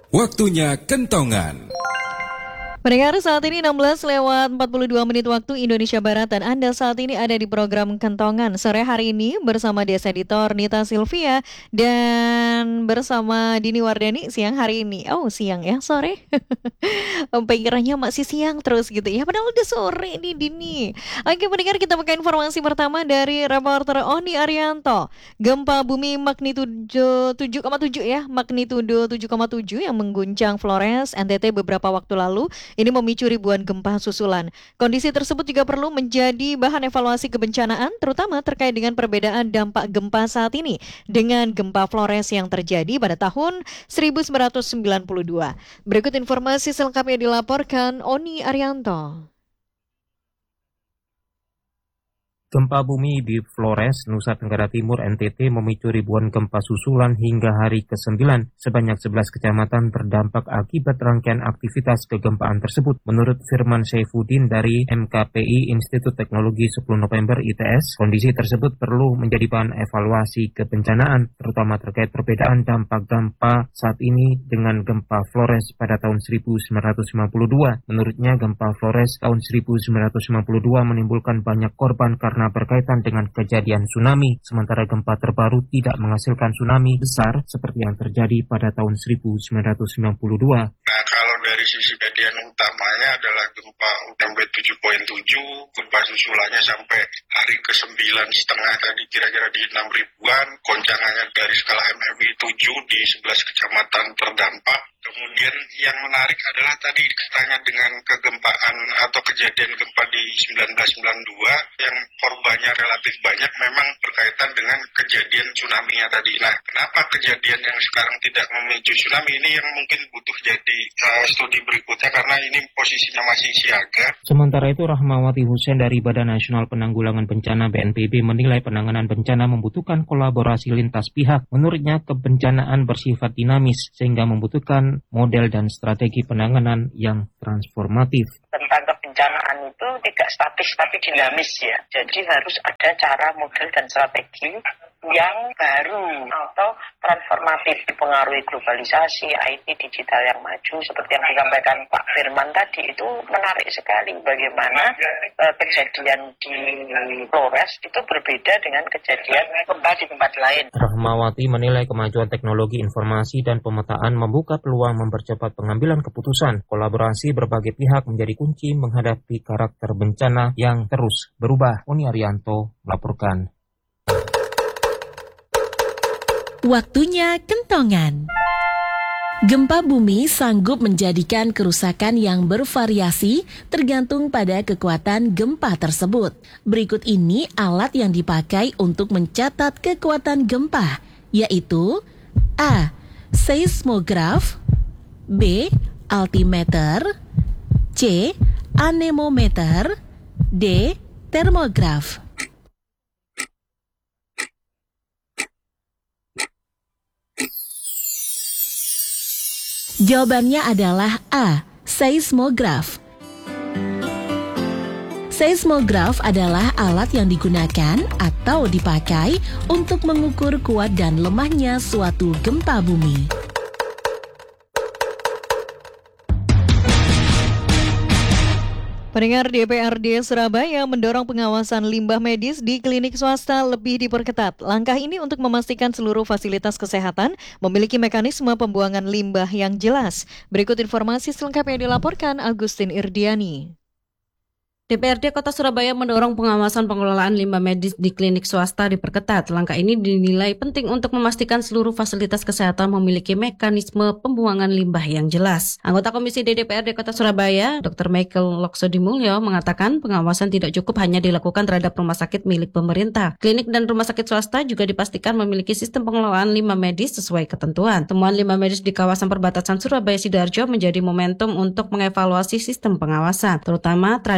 Waktunya kentongan. Pendengar, saat ini 16:42 waktu Indonesia Barat dan Anda saat ini ada di program Kentongan sore hari ini bersama Des Editor Nita Silvia dan bersama Dini Wardani siang hari ini. Oh, siang ya, sore. Pikirannya masih siang terus gitu ya, padahal udah sore nih Dini. Oke pendengar, kita buka informasi pertama dari reporter Oni Arianto. Gempa bumi magnitudo 7,7 ya, magnitudo 7,7 yang mengguncang Flores, NTT beberapa waktu lalu. Ini memicu ribuan gempa susulan. Kondisi tersebut juga perlu menjadi bahan evaluasi kebencanaan, terutama terkait dengan perbedaan dampak gempa saat ini dengan gempa Flores yang terjadi pada tahun 1992. Berikut informasi selengkapnya dilaporkan Oni Arianto. Gempa bumi di Flores, Nusa Tenggara Timur, NTT memicu ribuan gempa susulan hingga hari ke-9. Sebanyak 11 kecamatan terdampak akibat rangkaian aktivitas kegempaan tersebut. Menurut Firman Saifuddin dari MKPI Institut Teknologi 10 November ITS, kondisi tersebut perlu menjadi bahan evaluasi kebencanaan, terutama terkait perbedaan dampak gempa saat ini dengan gempa Flores pada tahun 1952. Menurutnya, gempa Flores tahun 1952 menimbulkan banyak korban karena berkaitan dengan kejadian tsunami, sementara gempa terbaru tidak menghasilkan tsunami besar seperti yang terjadi pada tahun 1992. Nah, kalau dari sisi kejadian utamanya adalah gempa sampai 7,7, gempa susulannya sampai hari ke-9,5 tadi kira-kira di 6 ribuan, goncangannya dari skala MMI 7 di 11 kecamatan terdampak. Kemudian yang menarik adalah tadi katanya dengan kegempaan atau kejadian gempa di 1992 yang korbannya relatif banyak memang berkaitan dengan kejadian tsunami-nya tadi. Nah, kenapa kejadian yang sekarang tidak memicu tsunami ini yang mungkin butuh jadi studi berikutnya karena ini posisinya masih siaga. Sementara itu, Rahmawati Hussein dari Badan Nasional Penanggulangan Bencana BNPB menilai penanganan bencana membutuhkan kolaborasi lintas pihak. Menurutnya, kebencanaan bersifat dinamis sehingga membutuhkan model dan strategi penanganan yang transformatif. Tentang kebencanaan itu tidak statis tapi dinamis ya. Jadi harus ada cara, model, dan strategi yang baru atau transformatif dipengaruhi globalisasi, IT digital yang maju seperti yang disampaikan Pak Firman tadi. Itu menarik sekali bagaimana kejadian di Flores itu berbeda dengan kejadian gempa di tempat lain. Rahmawati menilai kemajuan teknologi informasi dan pemetaan membuka peluang mempercepat pengambilan keputusan. Kolaborasi berbagai pihak menjadi kunci menghadapi karakter bencana yang terus berubah. Oni Arianto melaporkan. Waktunya kentongan. Gempa bumi sanggup menjadikan kerusakan yang bervariasi tergantung pada kekuatan gempa tersebut. Berikut ini alat yang dipakai untuk mencatat kekuatan gempa, yaitu A. Seismograf, B. Altimeter, C. Anemometer, D. Termograf. Jawabannya adalah A. Seismograf. Seismograf adalah alat yang digunakan atau dipakai untuk mengukur kuat dan lemahnya suatu gempa bumi. Pendengar, DPRD Surabaya mendorong pengawasan limbah medis di klinik swasta lebih diperketat. Langkah ini untuk memastikan seluruh fasilitas kesehatan memiliki mekanisme pembuangan limbah yang jelas. Berikut informasi selengkapnya dilaporkan Agustin Irdiani. DPRD Kota Surabaya mendorong pengawasan pengelolaan limbah medis di klinik swasta diperketat. Langkah ini dinilai penting untuk memastikan seluruh fasilitas kesehatan memiliki mekanisme pembuangan limbah yang jelas. Anggota Komisi DPRD Kota Surabaya, Dr. Michael Loksodimulyo, mengatakan pengawasan tidak cukup hanya dilakukan terhadap rumah sakit milik pemerintah. Klinik dan rumah sakit swasta juga dipastikan memiliki sistem pengelolaan limbah medis sesuai ketentuan. Temuan limbah medis di kawasan perbatasan Surabaya Sidoarjo menjadi momentum untuk mengevaluasi sistem pengawasan, terutama terhadap fasilitas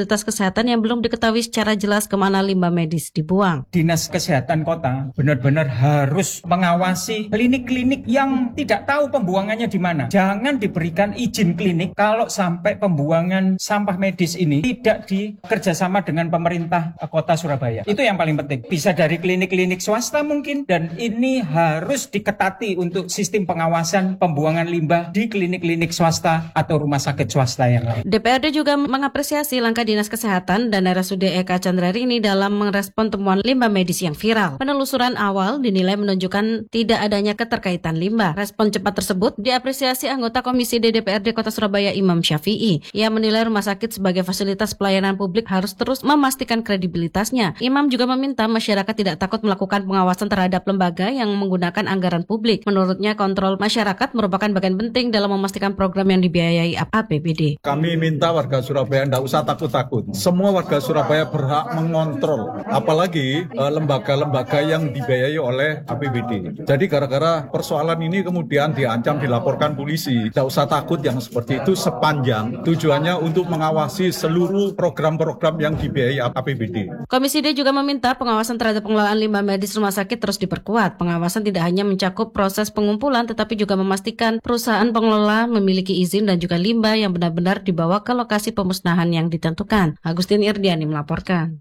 fasilitas kesehatan yang belum diketahui secara jelas kemana limbah medis dibuang. Dinas Kesehatan Kota benar-benar harus mengawasi klinik-klinik yang tidak tahu pembuangannya di mana. Jangan diberikan izin klinik kalau sampai pembuangan sampah medis ini tidak dikerjasama dengan pemerintah Kota Surabaya. Itu yang paling penting. Bisa dari klinik-klinik swasta mungkin, dan ini harus diketati untuk sistem pengawasan pembuangan limbah di klinik-klinik swasta atau rumah sakit swasta yang lain. DPRD juga mengapresiasi langkah Dinas Kesehatan dan RSUD Eka Candrarini dalam merespon temuan limbah medis yang viral. Penelusuran awal dinilai menunjukkan tidak adanya keterkaitan limbah. Respon cepat tersebut diapresiasi anggota Komisi DPRD Kota Surabaya Imam Syafi'i. Ia menilai rumah sakit sebagai fasilitas pelayanan publik harus terus memastikan kredibilitasnya. Imam juga meminta masyarakat tidak takut melakukan pengawasan terhadap lembaga yang menggunakan anggaran publik. Menurutnya, kontrol masyarakat merupakan bagian penting dalam memastikan program yang dibiayai APBD. Kami minta warga Surabaya tidak usah takut-takut. Semua warga Surabaya berhak mengontrol, apalagi lembaga-lembaga yang dibiayai oleh APBD. Jadi gara-gara persoalan ini kemudian diancam dilaporkan polisi. Tidak usah takut yang seperti itu sepanjang tujuannya untuk mengawasi seluruh program-program yang dibiayai APBD. Komisi D juga meminta pengawasan terhadap pengelolaan limbah medis rumah sakit terus diperkuat. Pengawasan tidak hanya mencakup proses pengumpulan, tetapi juga memastikan perusahaan pengelola memiliki izin dan juga limbah yang benar-benar dibawa ke lokasi pemusnahan yang ditentukan. Agustin Irdiani melaporkan.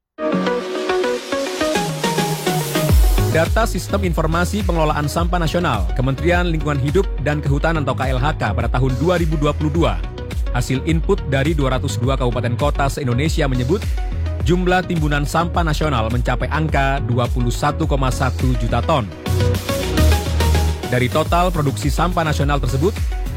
Data Sistem Informasi Pengelolaan Sampah Nasional Kementerian Lingkungan Hidup dan Kehutanan atau KLHK pada tahun 2022. Hasil input dari 202 kabupaten kota se-Indonesia menyebut jumlah timbunan sampah nasional mencapai angka 21,1 juta ton. Dari total produksi sampah nasional tersebut,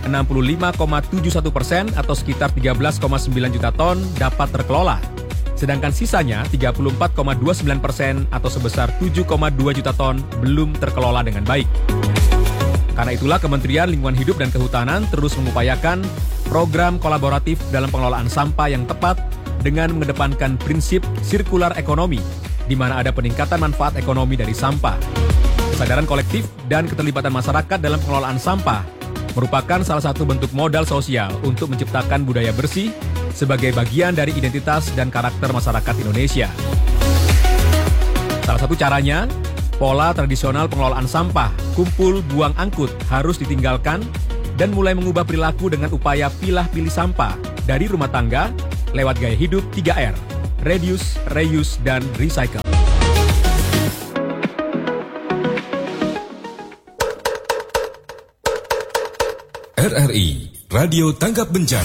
65,71% atau sekitar 13,9 juta ton dapat terkelola. Sedangkan sisanya 34,29% atau sebesar 7,2 juta ton belum terkelola dengan baik. Karena itulah Kementerian Lingkungan Hidup dan Kehutanan terus mengupayakan program kolaboratif dalam pengelolaan sampah yang tepat dengan mengedepankan prinsip sirkular ekonomi, di mana ada peningkatan manfaat ekonomi dari sampah. Kesadaran kolektif dan keterlibatan masyarakat dalam pengelolaan sampah merupakan salah satu bentuk modal sosial untuk menciptakan budaya bersih sebagai bagian dari identitas dan karakter masyarakat Indonesia. Salah satu caranya, pola tradisional pengelolaan sampah, kumpul, buang, angkut harus ditinggalkan dan mulai mengubah perilaku dengan upaya pilah-pilih sampah dari rumah tangga lewat gaya hidup 3R, reduce, reuse, dan recycle. RRI, Radio Tanggap Bencana.